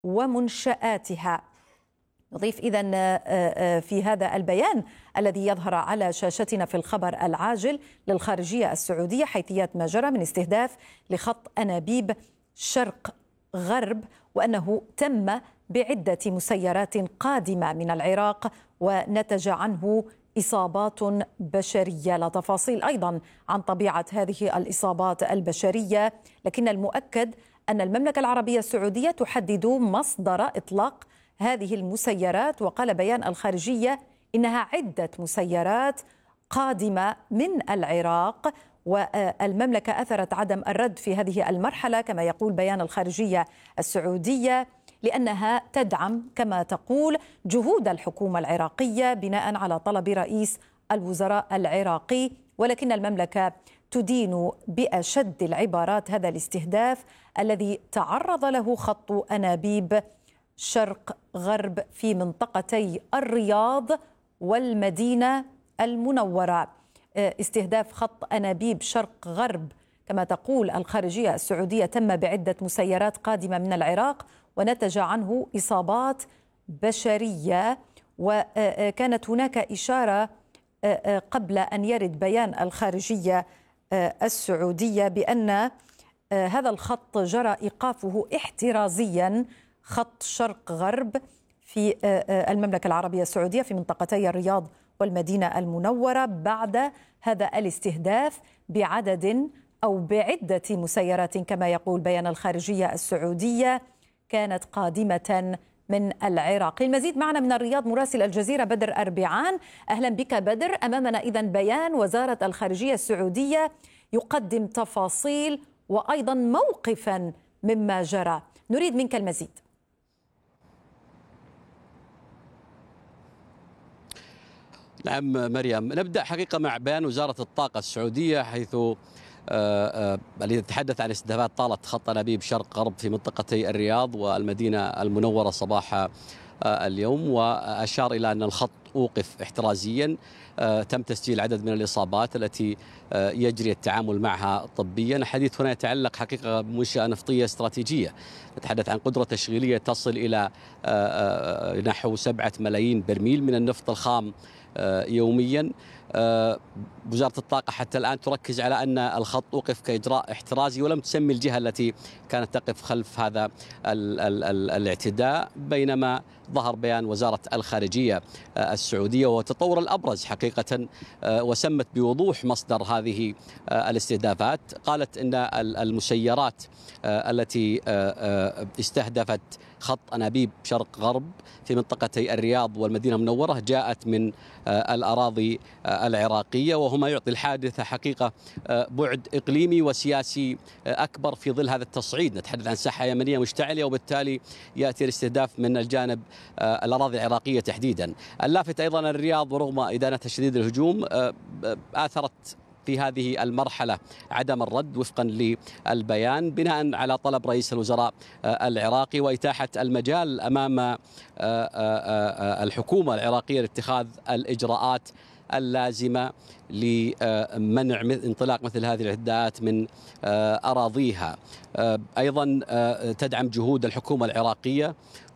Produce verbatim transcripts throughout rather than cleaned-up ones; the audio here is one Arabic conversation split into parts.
ومنشآتها. نضيف إذن في هذا البيان الذي يظهر على شاشتنا في الخبر العاجل للخارجية السعودية حيثيات ما جرى من استهداف لخط أنابيب شرق غرب، وأنه تم بعدة مسيرات قادمة من العراق ونتج عنه إصابات بشرية. لا تفاصيل أيضا عن طبيعة هذه الإصابات البشرية، لكن المؤكد أن المملكة العربية السعودية تحدد مصدر إطلاق هذه المسيرات. وقال بيان الخارجية إنها عدة مسيرات قادمة من العراق، والمملكة أثرت عدم الرد في هذه المرحلة كما يقول بيان الخارجية السعودية، لأنها تدعم كما تقول جهود الحكومة العراقية بناء على طلب رئيس الوزراء العراقي. ولكن المملكة تدين بأشد العبارات هذا الاستهداف الذي تعرض له خط أنابيب شرق غرب في منطقتي الرياض والمدينة المنورة. استهداف خط أنابيب شرق غرب كما تقول الخارجية السعودية تم بعدة مسيرات قادمة من العراق ونتج عنه إصابات بشرية. وكانت هناك إشارة قبل أن يرد بيان الخارجية السعودية بأن هذا الخط جرى إيقافه احترازيا، خط شرق غرب في المملكة العربية السعودية في منطقتي الرياض والمدينة المنورة بعد هذا الاستهداف بعدد أو بعدة مسيرات كما يقول بيان الخارجية السعودية كانت قادمة من العراق. المزيد معنا من الرياض مراسل الجزيرة بدر أربعان. أهلا بك بدر. أمامنا إذن بيان وزارة الخارجية السعودية يقدم تفاصيل وأيضا موقفا مما جرى، نريد منك المزيد. نعم مريم، نبدأ حقيقة مع بيان وزارة الطاقة السعودية حيث اللي يتحدث عن استهدافات طالت خط أنابيب شرق غرب في منطقتي الرياض والمدينة المنورة صباح اليوم، وأشار إلى أن الخط أوقف احترازيا. تم تسجيل عدد من الإصابات التي يجري التعامل معها طبيا. الحديث هنا يتعلق حقيقة بمنشأة نفطية استراتيجية، نتحدث عن قدرة تشغيلية تصل إلى نحو سبعة ملايين برميل من النفط الخام يوميا. وزارة الطاقة حتى الآن تركز على أن الخط أوقف كإجراء احترازي ولم تسمي الجهة التي كانت تقف خلف هذا ال ال ال الاعتداء، بينما ظهر بيان وزارة الخارجية السعودية والتطور الأبرز حقيقة، وسمت بوضوح مصدر هذه الاستهدافات. قالت أن المسيرات التي استهدفت خط أنابيب شرق غرب في منطقتي الرياض والمدينة المنورة جاءت من الأراضي العراقية، وهما يعطي الحادثة حقيقة بعد إقليمي وسياسي أكبر في ظل هذا التصعيد. نتحدث عن ساحة يمنية مشتعلة، وبالتالي يأتي الاستهداف من الجانب الأراضي العراقية تحديدا. اللافت أيضا الرياض ورغم إدانتها شديد الهجوم آثرت في هذه المرحلة عدم الرد وفقا للبيان بناء على طلب رئيس الوزراء العراقي، وإتاحة المجال أمام الحكومة العراقية لاتخاذ الإجراءات اللازمة لمنع انطلاق مثل هذه الاعتداءات من أراضيها. أيضا تدعم جهود الحكومة العراقية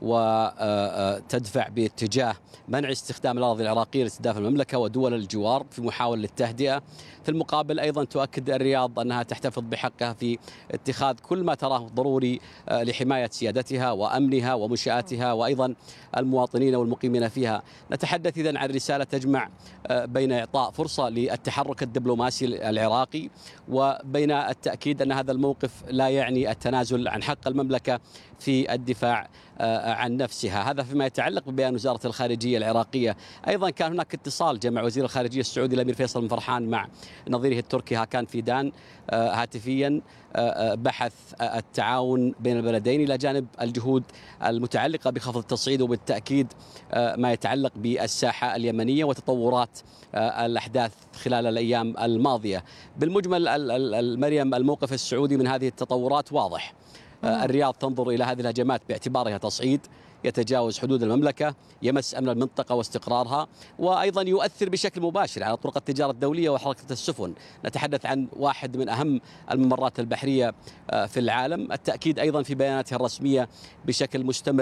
وتدفع باتجاه منع استخدام الأراضي العراقية لاستهداف المملكة ودول الجوار في محاولة للتهدئة. في المقابل أيضا تؤكد الرياض أنها تحتفظ بحقها في اتخاذ كل ما تراه ضروري لحماية سيادتها وأمنها ومنشآتها وأيضا المواطنين والمقيمين فيها. نتحدث إذن عن رسالة تجمع بين إعطاء فرصة للتحرك الدبلوماسي العراقي وبين التأكيد أن هذا الموقف لا يعني التنازل عن حق المملكة في الدفاع عن نفسها. هذا فيما يتعلق ببيان وزارة الخارجية العراقية. أيضا كان هناك اتصال جمع وزير الخارجية السعودي الأمير فيصل بن فرحان مع نظيره التركي هاكان فيدان هاتفيا، بحث التعاون بين البلدين إلى جانب الجهود المتعلقة بخفض التصعيد، وبالتأكيد ما يتعلق بالساحة اليمنية وتطورات الأحداث خلال الأيام الماضية. بالمجمل المريم الموقف السعودي من هذه التطورات واضح. الرياض تنظر إلى هذه الهجمات باعتبارها تصعيد يتجاوز حدود المملكة، يمس أمن المنطقة واستقرارها، وأيضا يؤثر بشكل مباشر على طرق التجارة الدولية وحركة السفن. نتحدث عن واحد من أهم الممرات البحرية في العالم. التأكيد أيضا في بياناتها الرسمية بشكل مستمر